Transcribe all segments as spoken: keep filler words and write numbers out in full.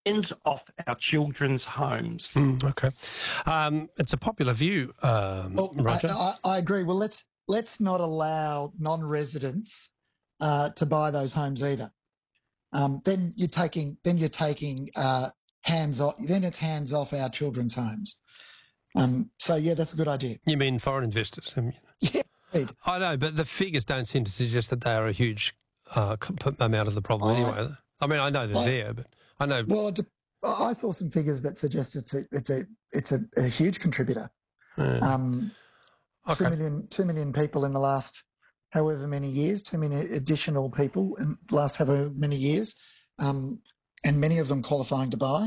hands off our children's homes. Mm, okay. Um, it's a popular view, um, well, Roger. I, I, I agree. Well, let's let's not allow non-residents uh, to buy those homes either. Um, then you're taking then you're taking uh, hands off. Then it's hands off our children's homes. Um, so yeah, that's a good idea. You mean foreign investors? Yeah, indeed. I know, but the figures don't seem to suggest that they are a huge uh, amount of the problem I, anyway. I mean, I know they're I, there, but I know. Well, it's a, I saw some figures that suggest it's a it's a it's a, a huge contributor. Yeah. Um, okay. two million two million people in the last however many years, two million additional people in the last however many years, um, and many of them qualifying to buy.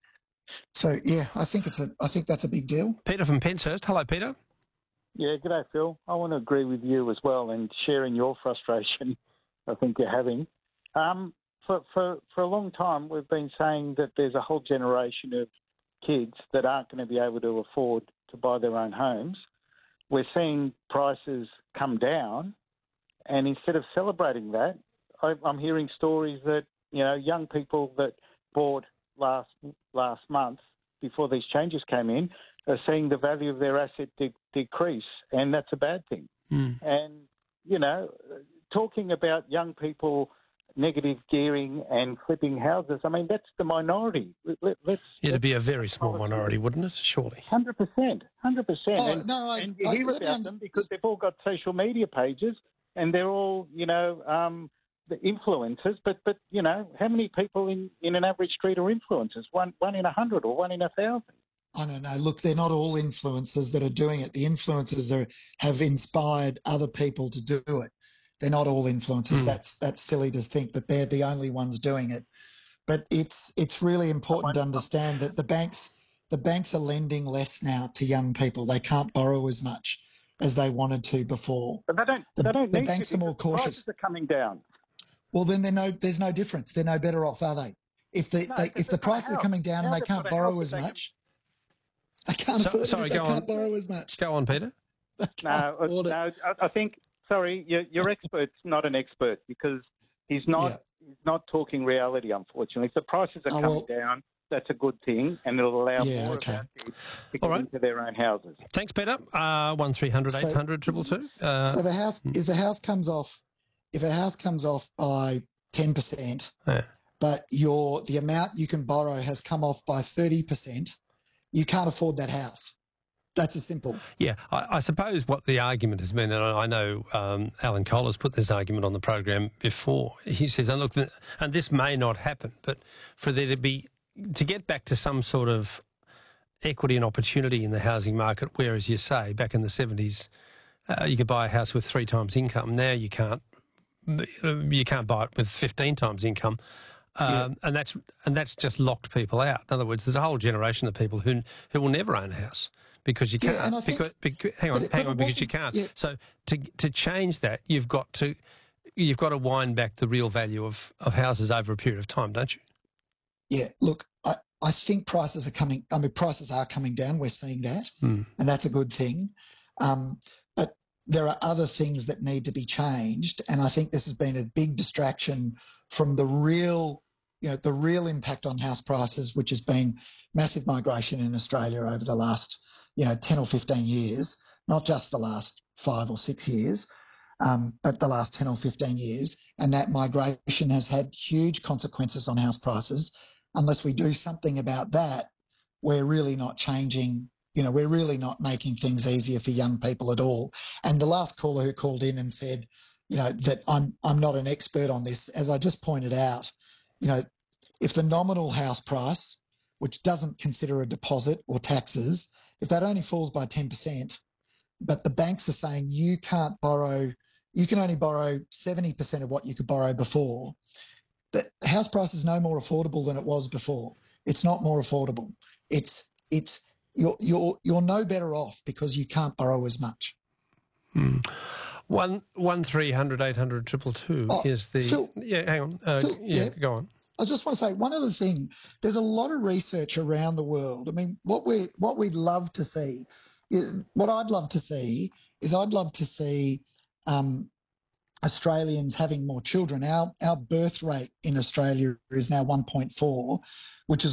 So yeah, I think it's a I think that's a big deal. Peter from Penshurst. Hello, Peter. Yeah, g'day, Phil. I want to agree with you as well and sharing your frustration I think you're having. Um, for, for, for a long time, we've been saying that there's a whole generation of kids that aren't going to be able to afford to buy their own homes. We're seeing prices come down, and instead of celebrating that, I, I'm hearing stories that, you know, young people that bought last last month before these changes came in are seeing the value of their asset de- decrease, and that's a bad thing. Mm. And, you know, talking about young people negative gearing and flipping houses, I mean, that's the minority. Let, let's, It'd let's, be a very small minority, wouldn't it, surely? one hundred percent, one hundred percent. Oh, and, no, I, and you I, hear I, about I, them because they've all got social media pages and they're all, you know, um, the influencers. But, but you know, how many people in, in an average street are influencers? One, one in a hundred or one in a thousand? I don't know. Look, they're not all influencers that are doing it. The influencers are, have inspired other people to do it. They're not all influencers. Mm. That's that's silly to think that they're the only ones doing it. But it's it's really important to understand that the banks the banks are lending less now to young people. They can't borrow as much as they wanted to before. But they don't. The, they don't the need banks to are more cautious. Prices are coming down. Well, then they're no. There's no difference. They're no better off, are they? If the no, they, if the prices are coming down now and they can't borrow as they much. I can't so, afford sorry, it. They go can't on. borrow as much. Go on, Peter. No, no. I, I think. Sorry, your, your expert's not an expert because he's not. Yeah. He's not talking reality. Unfortunately, if the prices are oh, coming well, down, that's a good thing, and it'll allow yeah, more okay. of our kids to get All right. into their own houses. Thanks, Peter. Uh, one three hundred eight hundred triple two. Uh, so the house, if the house comes off, if a house comes off by ten percent, yeah. but your the amount you can borrow has come off by thirty percent, you can't afford that house. That's as simple. Yeah, I, I suppose what the argument has been, and I know um, Alan Cole has put this argument on the program before. He says, and look, and this may not happen, but for there to be, to get back to some sort of equity and opportunity in the housing market, where, as you say, back in the seventies, uh, you could buy a house with three times income. Now you can't. You can't buy it with fifteen times income. Um, yeah. and that's and that's just locked people out. In other words, there's a whole generation of people who who will never own a house. Because you can't, yeah, because, think, because, hang on, it, hang on, because you can't. Yeah. So to to change that, you've got to you've got to wind back the real value of, of houses over a period of time, don't you? Yeah, look, I, I think prices are coming. I mean, prices are coming down. We're seeing that, mm. and that's a good thing. Um, but there are other things that need to be changed, and I think this has been a big distraction from the real, you know, the real impact on house prices, which has been massive migration in Australia over the last, you know, ten or fifteen years, not just the last five or six years, um, but the last ten or fifteen years. And that migration has had huge consequences on house prices. Unless we do something about that, we're really not changing, you know, we're really not making things easier for young people at all. And the last caller who called in and said, you know, that I'm I'm not an expert on this, as I just pointed out, you know, if the nominal house price, which doesn't consider a deposit or taxes, if that only falls by ten percent, but the banks are saying you can't borrow, you can only borrow seventy percent of what you could borrow before, the house price is no more affordable than it was before. It's not more affordable. It's, it's, you're, you're, you're no better off because you can't borrow as much. Hmm. One, one, three hundred, eight hundred, triple two oh, is the, Phil, yeah, hang on. Uh, Phil, yeah, yeah, go on. I just want to say one other thing. There's a lot of research around the world. I mean, what we what we'd love to see, is, what I'd love to see is I'd love to see um, Australians having more children. Our, our birth rate in Australia is now one point four, which is